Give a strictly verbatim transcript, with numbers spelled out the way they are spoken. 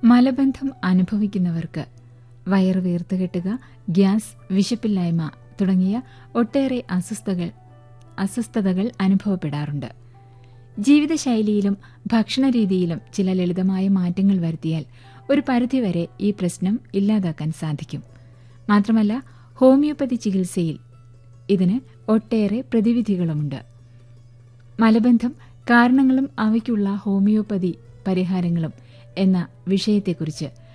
മലബന്ധം അനുഭവിക്കുന്നവർക്ക് വയറ് വീർത്തുകെട്ടുക, ഗ്യാസ്, വിശപ്പില്ലായ്മ തുടങ്ങിയ ഒട്ടേറെ അസ്വസ്ഥതകൾ അസ്വസ്ഥതകൾ അനുഭവപ്പെടാറുണ്ട്. ജീവിതശൈലിയിലും ഭക്ഷണരീതിയിലും ചില ലളിതമായ മാറ്റങ്ങൾ വരുത്തിയാൽ ഒരു പരിധിവരെ ഈ പ്രശ്നം ഇല്ലാതാക്കാൻ സാധിക്കും. മാത്രമല്ല, ഹോമിയോപ്പതി ചികിത്സയിൽ ഇതിന് ഒട്ടേറെ പ്രതിവിധികളുമുണ്ട്. മലബന്ധം കാരണങ്ങളും അവയ്ക്കുള്ള ഹോമിയോപ്പതി പരിഹാരങ്ങളും എന്ന വിഷയത്തെക്കുറിച്ച്